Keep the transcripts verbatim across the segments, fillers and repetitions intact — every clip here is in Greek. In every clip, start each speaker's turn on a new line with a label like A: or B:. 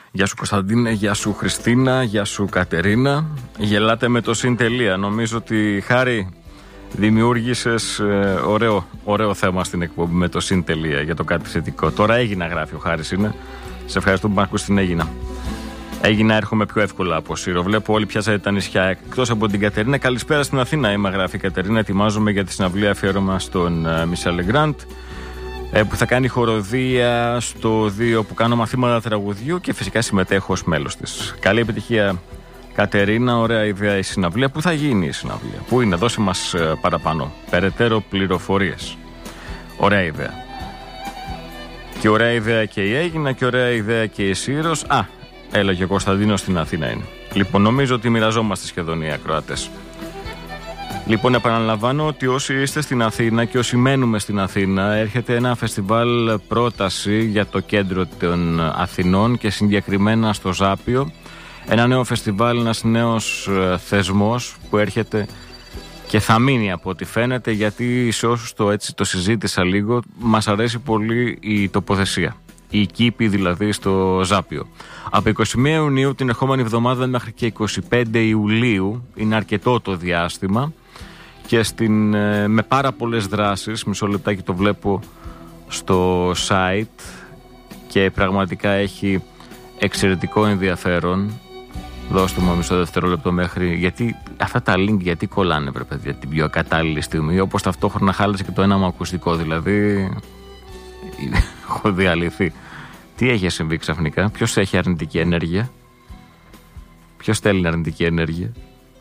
A: Γεια σου Κωνσταντίνε, γεια σου Χριστίνα, γεια σου Κατερίνα. Γελάτε με το συντελεία. Νομίζω ότι Χάρη δημιούργησες ε, ωραίο, ωραίο θέμα στην εκπομπή με το συντελεία για το κάτι θετικό. Τώρα έγινα, γράφει ο Χάρης είναι. Σε ευχαριστώ που με ακούς την Έγινα. Έγινα, έρχομαι πιο εύκολα από Σύρο. Βλέπω όλοι πιάσατε τα νησιά εκτός από την Κατερίνα. Καλησπέρα στην Αθήνα, είμαι, γράφει η Κατερίνα. Ετοιμάζομαι για τη συναυλία αφιέρωμα στον Μισελ Λεγκράντ, που θα κάνει χοροδία στο δύο που κάνω μαθήματα τραγουδιού και φυσικά συμμετέχω ως μέλος της. Καλή επιτυχία Κατερίνα, ωραία ιδέα η συναυλία. Πού θα γίνει η συναυλία, πού είναι, δώσε μας παραπάνω, περαιτέρω πληροφορίες. Ωραία ιδέα. Και ωραία ιδέα και η Έγινα και ωραία ιδέα και η Σύρος. Α, έλεγε ο Κωνσταντίνος στην Αθήνα είναι. Λοιπόν, νομίζω ότι μοιραζόμαστε σχεδόν οι ακροατές. Λοιπόν, επαναλαμβάνω ότι όσοι είστε στην Αθήνα και όσοι μένουμε στην Αθήνα, έρχεται ένα φεστιβάλ πρόταση για το κέντρο των Αθηνών και συγκεκριμένα στο Ζάπιο. Ένα νέο φεστιβάλ, ένας νέος θεσμός που έρχεται και θα μείνει από ό,τι φαίνεται, γιατί σε όσους το, έτσι, το συζήτησα λίγο, μας αρέσει πολύ η τοποθεσία. Η κήπη δηλαδή στο Ζάπιο. Από είκοσι μία Ιουνίου την ερχόμενη εβδομάδα μέχρι και είκοσι πέντε Ιουλίου, είναι αρκετό το διάστημα, και στην, με πάρα πολλές δράσεις, μισό λεπτάκι το βλέπω στο site και πραγματικά έχει εξαιρετικό ενδιαφέρον. Δώστε μου μισό δευτερόλεπτο μέχρι, γιατί αυτά τα link γιατί κολλάνε βρε παιδιά την πιο κατάλληλη στιγμή, όπως ταυτόχρονα χάλασε και το ένα μου ακουστικό, δηλαδή έχω διαλυθεί. Τι έχει συμβεί ξαφνικά, ποιος έχει αρνητική ενέργεια, ποιος στέλνει αρνητική ενέργεια?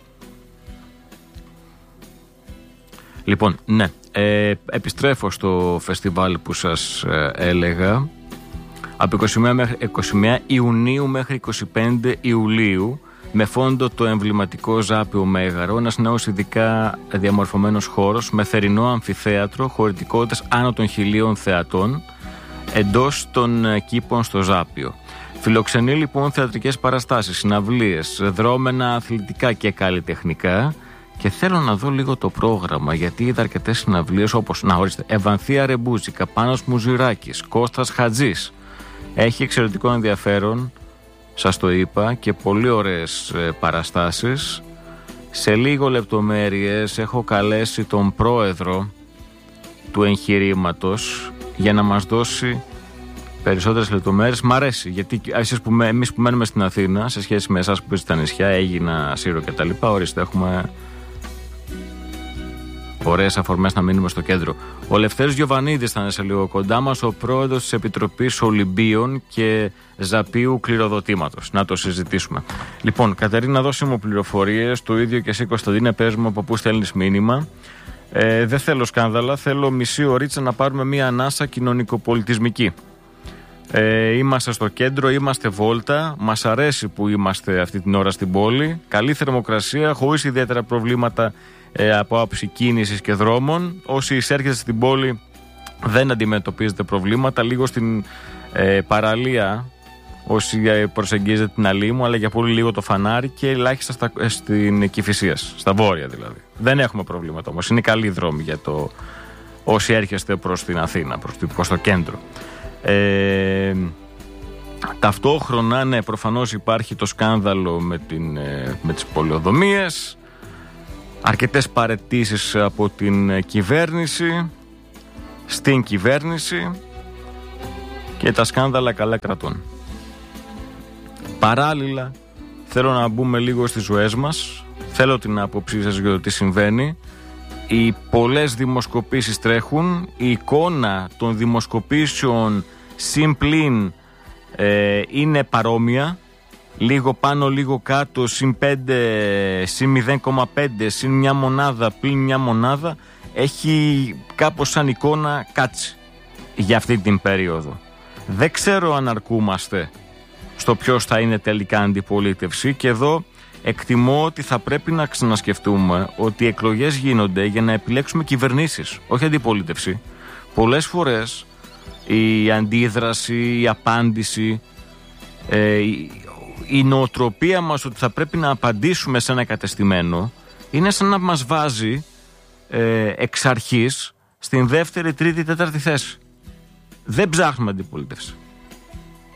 A: Λοιπόν, ναι, ε, επιστρέφω στο φεστιβάλ που σας ε, έλεγα. Από είκοσι μία, μέχρι, είκοσι μία Ιουνίου μέχρι είκοσι πέντε Ιουλίου, με φόντο το εμβληματικό Ζάπιο Μέγαρο, ένας νέος ειδικά διαμορφωμένος χώρος με θερινό αμφιθέατρο, χωρητικότητας άνω των χιλίων θεατών, εντός των κήπων στο Ζάπιο. Φιλοξενεί λοιπόν θεατρικές παραστάσεις, συναυλίες, δρόμενα αθλητικά και καλλιτεχνικά. Και θέλω να δω λίγο το πρόγραμμα, γιατί είδα αρκετές συναυλίες όπως, να ορίστε, Ευανθία Ρεμπούζικα, Πάνος Μουζουράκης, Κώστας Χατζής. Έχει εξαιρετικό ενδιαφέρον, σας το είπα, και πολύ ωραίες ε, παραστάσεις. Σε λίγο λεπτομέρειες έχω καλέσει τον πρόεδρο του εγχειρήματος για να μας δώσει περισσότερες λεπτομέρειες. Μ' αρέσει, γιατί εσείς που, εμείς που μένουμε στην Αθήνα, σε σχέση με εσάς που είστε στα νησιά, Έγινα, Σύρο κτλ., ορίστε, έχουμε ωραίες αφορμές να μείνουμε στο κέντρο. Ο Λευτέρης Γιοβανίδης θα είναι σε λίγο κοντά μας, ο πρόεδρος της Επιτροπής Ολυμπίων και Ζαπίου Κληροδοτήματος. Να το συζητήσουμε. Λοιπόν, Κατερίνα, δώσε μου πληροφορίες. Το ίδιο και εσύ, Κωνσταντίνε, πες μου από πού στέλνεις μήνυμα. Ε, δεν θέλω σκάνδαλα. Θέλω μισή ωρίτσα να πάρουμε μια ανάσα κοινωνικοπολιτισμική. Ε, είμαστε στο κέντρο, είμαστε βόλτα. Μας αρέσει που είμαστε αυτή την ώρα στην πόλη. Καλή θερμοκρασία, χωρίς ιδιαίτερα προβλήματα ε, από άποψη κίνησης και δρόμων. Όσοι εισέρχεστε στην πόλη δεν αντιμετωπίζετε προβλήματα. Λίγο στην ε, παραλία, όσοι προσεγγίζετε την Αλήμου, αλλά για πολύ λίγο το φανάρι, και ελάχιστα στα, ε, στην Κηφισίας, στα βόρεια δηλαδή. Δεν έχουμε προβλήματα όμως. Είναι καλή δρόμη για το όσοι έρχεστε προς την Αθήνα, προς, προς το κέντρο. Ε, ταυτόχρονα, ναι, προφανώς υπάρχει το σκάνδαλο με, την, με τις πολεοδομίες, αρκετές παραιτήσεις από την κυβέρνηση, στην κυβέρνηση, και τα σκάνδαλα καλά κρατών. Παράλληλα, θέλω να μπούμε λίγο στις ζωές μας, θέλω την άποψή σας για το τι συμβαίνει. Οι πολλές δημοσκοπήσεις τρέχουν, η εικόνα των δημοσκοπήσεων συμπλήν ε, είναι παρόμοια, λίγο πάνω λίγο κάτω, συν πέντε, συν μηδέν κόμμα πέντε, συν μια μονάδα, πλην μια μονάδα, έχει κάπως σαν εικόνα κάτσει για αυτή την περίοδο. Δεν ξέρω αν αρκούμαστε στο ποιος θα είναι τελικά αντιπολίτευση, και εδώ εκτιμώ ότι θα πρέπει να ξανασκεφτούμε ότι οι εκλογές γίνονται για να επιλέξουμε κυβερνήσεις, όχι αντιπολίτευση. Πολλές φορές η αντίδραση, η απάντηση, ε, η νοοτροπία μας ότι θα πρέπει να απαντήσουμε σε ένα κατεστημένο είναι σαν να μας βάζει ε, εξ αρχής στην δεύτερη, τρίτη, τέταρτη θέση. Δεν ψάχνουμε αντιπολίτευση.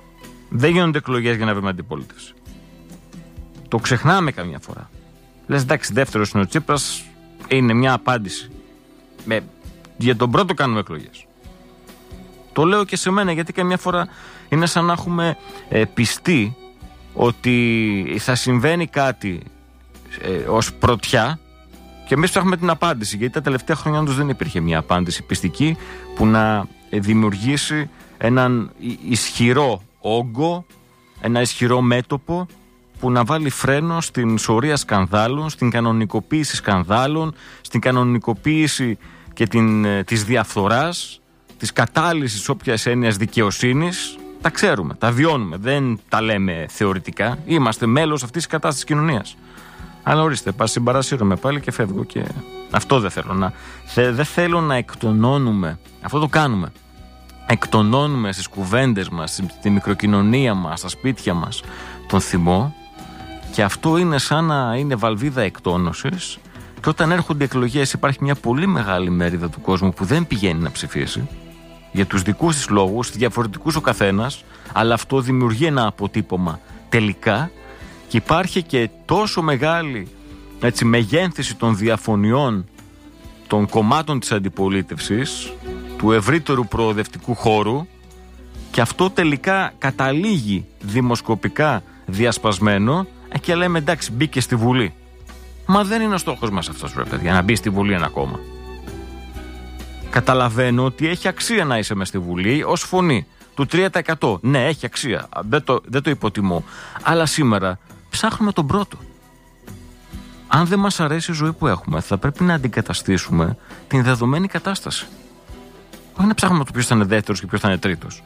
A: Δεν γίνονται εκλογές για να βρούμε αντιπολίτευση. Το ξεχνάμε καμιά φορά. Λες εντάξει, δεύτερος είναι ο Τσίπρας, είναι μια απάντηση. Με, για τον πρώτο κάνουμε εκλογές. Το λέω και σε μένα, γιατί καμιά φορά είναι σαν να έχουμε ε, πιστεί ότι θα συμβαίνει κάτι ε, ως πρωτιά και εμείς ψάχνουμε την απάντηση, γιατί τα τελευταία χρόνια όντως δεν υπήρχε μια απάντηση πιστική που να ε, δημιουργήσει έναν ισχυρό όγκο, ένα ισχυρό μέτωπο που να βάλει φρένο στην σωρία σκανδάλων, στην κανονικοποίηση σκανδάλων, στην κανονικοποίηση και την, της διαφθοράς, της κατάλυσης όποιας έννοιας δικαιοσύνης. Τα ξέρουμε, τα βιώνουμε, δεν τα λέμε θεωρητικά. Είμαστε μέλος αυτής της κατάστασης κοινωνίας. Αλλά ορίστε, πας συμπαρασύρομαι πάλι και φεύγω και αυτό δεν θέλω να... Θε, δεν θέλω να εκτονώνουμε, αυτό το κάνουμε. Εκτονώνουμε στις κουβέντες μας, στη μικροκοινωνία μας, στα σπίτια μας τον θυμό, και αυτό είναι σαν να είναι βαλβίδα εκτόνωσης, και όταν έρχονται εκλογές υπάρχει μια πολύ μεγάλη μερίδα του κόσμου που δεν πηγαίνει να ψηφίσει για τους δικούς της λόγους, διαφορετικούς ο καθένας, αλλά αυτό δημιουργεί ένα αποτύπωμα τελικά, και υπάρχει και τόσο μεγάλη έτσι, μεγένθηση των διαφωνιών των κομμάτων της αντιπολίτευσης, του ευρύτερου προοδευτικού χώρου, και αυτό τελικά καταλήγει δημοσκοπικά διασπασμένο και λέμε εντάξει, μπήκε στη Βουλή. Μα δεν είναι ο στόχος μας αυτός, ρε παιδιά, να μπει στη Βουλή ένα κόμμα. Καταλαβαίνω ότι έχει αξία να είσαι μες στη Βουλή ως φωνή του τρία τοις εκατό. Ναι, έχει αξία, δεν το, δεν το υποτιμώ. Αλλά σήμερα ψάχνουμε τον πρώτο. Αν δεν μας αρέσει η ζωή που έχουμε, θα πρέπει να αντικαταστήσουμε την δεδομένη κατάσταση. Όχι να ψάχνουμε το ποιος θα είναι δεύτερος και ποιος θα είναι τρίτος.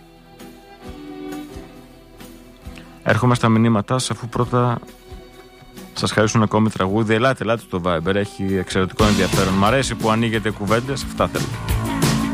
A: Έρχομαι στα μηνύματά σας, αφού πρώτα σας χαρίσουν ακόμη τραγούδι. Ελάτε, ελάτε στο Viber, έχει εξαιρετικό ενδιαφέρον. Μ' αρέσει που ανοίγετε κουβέντες, αυτά θέλω.